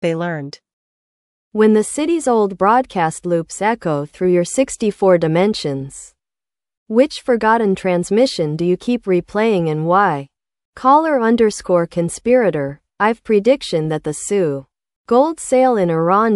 they learned. When the city's old broadcast loops echo through your 64 dimensions, which forgotten transmission do you keep replaying and why? Caller_conspirator, I've prediction that the Sioux gold sale in Iran